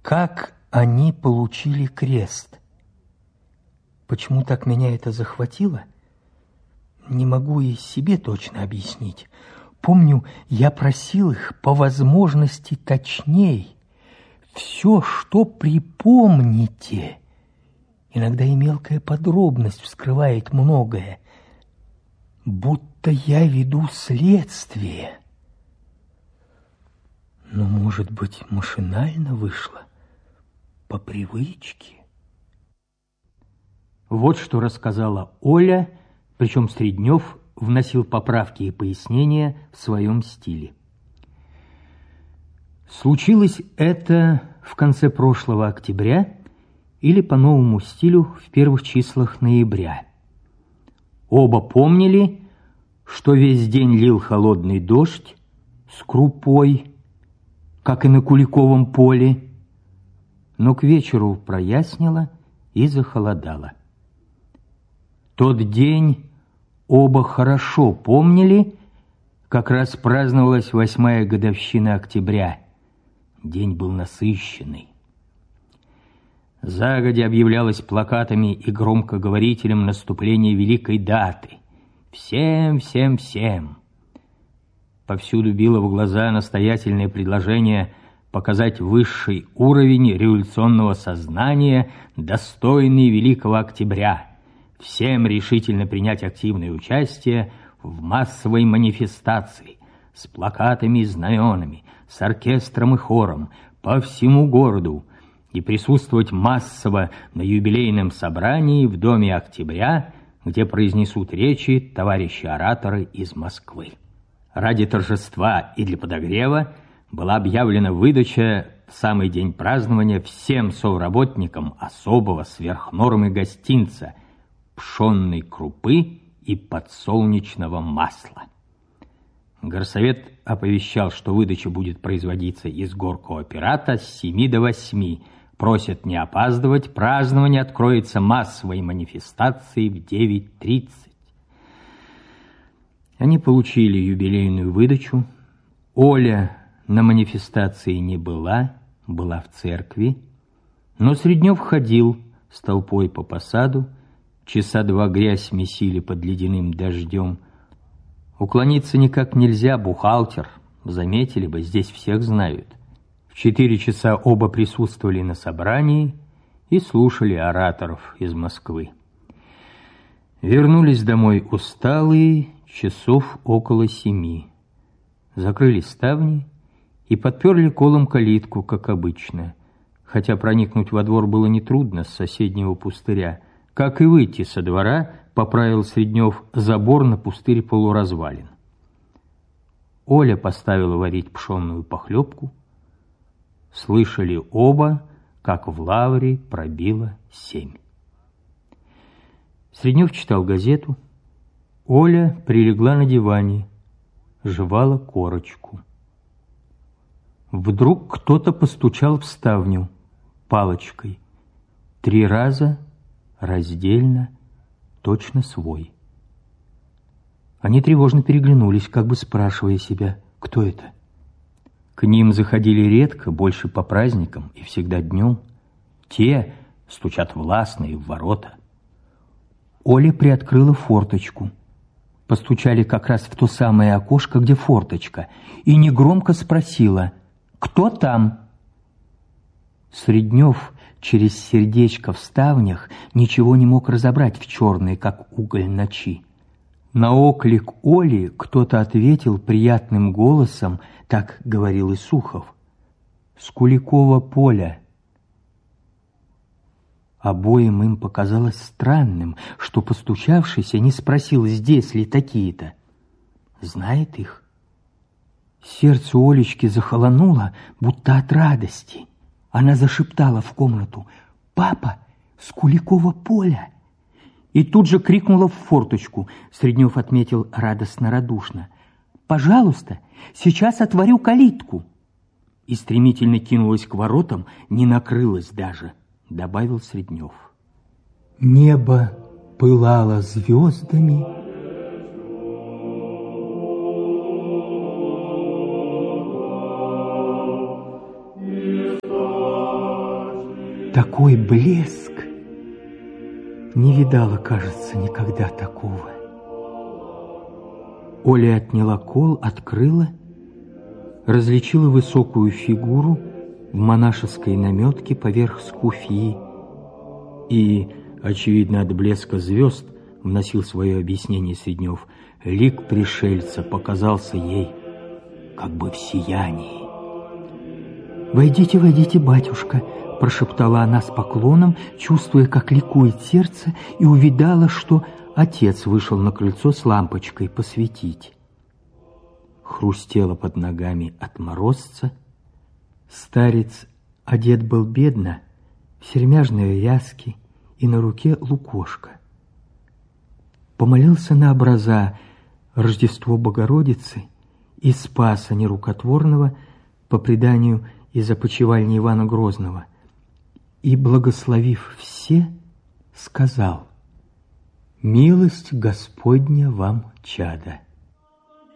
Как они получили крест? Почему так меня это захватило? Не могу и себе точно объяснить. Помню, я просил их по возможности точней. Все, что припомните. Иногда и мелкая подробность вскрывает многое. Будто я веду следствие. Но, может быть, машинально вышло, по привычке. Вот что рассказала Оля, причем Среднев вносил поправки и пояснения в своем стиле. Случилось это в конце прошлого октября или по новому стилю в первых числах ноября. Оба помнили, что весь день лил холодный дождь с крупой, как и на Куликовом поле, но к вечеру прояснило и захолодало. Тот день оба хорошо помнили, как раз праздновалась 8-я годовщина октября. День был насыщенный. Загодя объявлялось плакатами и громкоговорителем наступление великой даты. Всем, всем, всем. Повсюду било в глаза настоятельное предложение показать высший уровень революционного сознания, достойный великого октября, всем решительно принять активное участие в массовой манифестации с плакатами и знаменами, с оркестром и хором по всему городу и присутствовать массово на юбилейном собрании в Доме Октября, где произнесут речи товарищи-ораторы из Москвы. Ради торжества и для подогрева была объявлена выдача в самый день празднования всем совработникам особого сверхнормы гостинца пшенной крупы и подсолнечного масла. Горсовет оповещал, что выдача будет производиться из горкооперата с 7 до 8. Просят не опаздывать, празднование откроется массовой манифестацией в 9:30. Они получили юбилейную выдачу. Оля на манифестации не была, была в церкви, но Среднев ходил с толпой по посаду, часа 2 грязь месили под ледяным дождем. Уклониться никак нельзя, бухгалтер, заметили бы, здесь всех знают. В 4 часа оба присутствовали на собрании и слушали ораторов из Москвы. Вернулись домой усталые, часов около 7. Закрыли ставни и подперли колом калитку, как обычно, хотя проникнуть во двор было нетрудно с соседнего пустыря. Как и выйти со двора, поправил Среднев забор на пустырь полуразвалин. Оля поставила варить пшенную похлебку. Слышали оба, как в лавре пробило 7. Среднев читал газету. Оля прилегла на диване, жевала корочку. Вдруг кто-то постучал в ставню палочкой. 3 раза, раздельно, точно свой. Они тревожно переглянулись, как бы спрашивая себя, кто это. К ним заходили редко, больше по праздникам и всегда днем. Те стучат властно и в ворота. Оля приоткрыла форточку. Постучали как раз в то самое окошко, где форточка, и негромко спросила: «Кто там?» Среднев через сердечко в ставнях ничего не мог разобрать в черной, как уголь ночи. На оклик Оли кто-то ответил приятным голосом, так говорил и Сухов: «С Куликова поля». Обоим им показалось странным, что постучавшийся не спросил, здесь ли такие-то. Знает их? Сердце Олечки захолонуло, будто от радости. Она зашептала в комнату: «Папа, с Куликова поля!» И тут же крикнула в форточку. Среднев отметил радостно-радушно: «Пожалуйста, сейчас отворю калитку!» И стремительно кинулась к воротам, не накрылась даже, добавил Среднев. Небо пылало звездами, такой блеск! Не видала, кажется, никогда такого. Оля отняла кол, открыла, различила высокую фигуру в монашеской наметке поверх скуфьи и, очевидно, от блеска звезд, вносил свое объяснение Среднев, лик пришельца показался ей как бы в сиянии. «Войдите, войдите, батюшка», – прошептала она с поклоном, чувствуя, как ликует сердце, и увидала, что отец вышел на крыльцо с лампочкой посветить. Хрустело под ногами от морозца. Старец одет был бедно, в сермяжные ряски и на руке лукошко. Помолился на образа Рождество Богородицы и Спаса Нерукотворного по преданию из опочивальни Ивана Грозного, и, благословив все, сказал: «Милость Господня вам, чада».